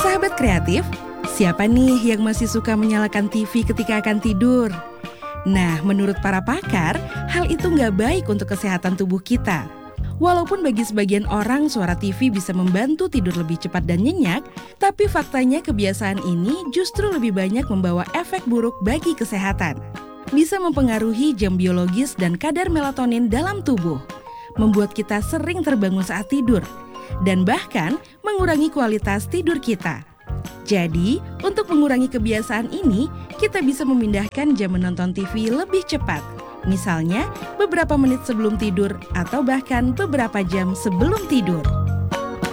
Sahabat kreatif, siapa nih yang masih suka menyalakan TV ketika akan tidur? Nah, menurut para pakar, hal itu nggak baik untuk kesehatan tubuh kita. Walaupun bagi sebagian orang suara TV bisa membantu tidur lebih cepat dan nyenyak, tapi faktanya kebiasaan ini justru lebih banyak membawa efek buruk bagi kesehatan. Bisa mempengaruhi jam biologis dan kadar melatonin dalam tubuh, membuat kita sering terbangun saat tidur, dan bahkan mengurangi kualitas tidur kita. Jadi, untuk mengurangi kebiasaan ini, kita bisa memindahkan jam menonton TV lebih cepat. Misalnya, beberapa menit sebelum tidur atau bahkan beberapa jam sebelum tidur.